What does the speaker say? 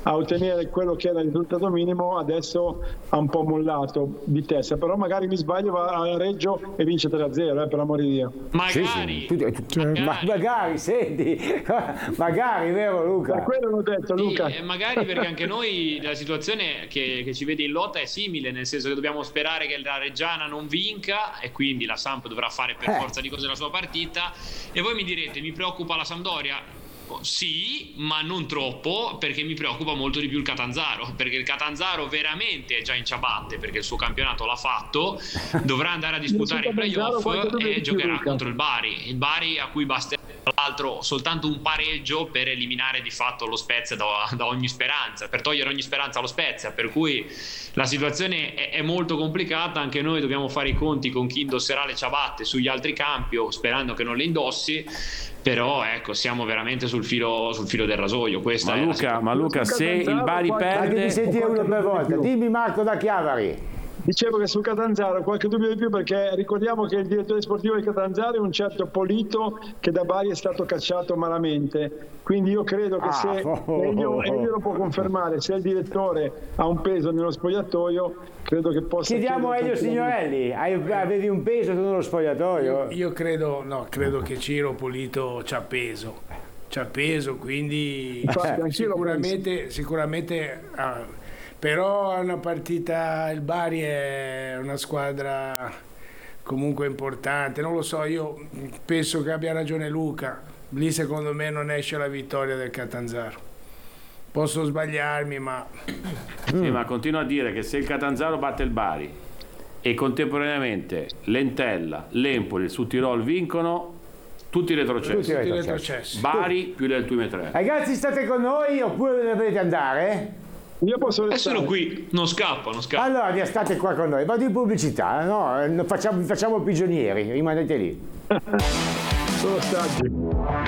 a ottenere quello che era il risultato minimo, adesso ha un po' mollato di testa, però magari mi sbaglio, va a Reggio e vince 3-0, per l'amor di Dio. Magari, magari, senti, magari, vero Luca? Per quello l'ho detto, Luca. Magari, perché anche noi la situazione che ci vede in lotta è simile, nel senso che dobbiamo sperare che la Reggiana non vinca e quindi la Samp dovrà fare per forza di cose la sua partita. E voi mi direte, mi preoccupa la Sampdoria? Sì, ma non troppo, perché mi preoccupa molto di più il Catanzaro, perché il Catanzaro veramente è già in ciabatte, perché il suo campionato l'ha fatto, dovrà andare a disputare i playoff e giocherà contro il Bari a cui basterà tra l'altro soltanto un pareggio per eliminare di fatto lo Spezia da ogni speranza, per togliere ogni speranza allo Spezia, per cui la situazione è molto complicata. Anche noi dobbiamo fare i conti con chi indosserà le ciabatte sugli altri campi, sperando che non le indossi, però ecco, siamo veramente sul filo del rasoio. Questa ma Luca, se il Bari perde, ti senti uno per volta. Dimmi Marco da Chiavari. Dicevo che sul Catanzaro qualche dubbio di più, perché ricordiamo che il direttore sportivo del Catanzaro è un certo Polito, che da Bari è stato cacciato malamente, quindi io credo che se Elio lo può confermare, se il direttore ha un peso nello spogliatoio, credo che possa. Chiediamo a Elio Signorelli, avevi un peso tu nello spogliatoio? Io credo che Ciro Polito c'ha peso, quindi sicuramente però è una partita, il Bari è una squadra comunque importante, non lo so, io penso che abbia ragione Luca, lì secondo me non esce la vittoria del Catanzaro, posso sbagliarmi ma... Sì, ma continuo a dire che se il Catanzaro batte il Bari e contemporaneamente l'Entella, l'Empoli e il Sudtirol vincono, tutti retrocessi. Bari più del Tuime 3. Ragazzi, state con noi oppure ve ne volete andare? Io posso restare. Sono qui, non scappo. Allora state qua con noi, vado in pubblicità, no? Facciamo prigionieri, rimanete lì. Sono staggi.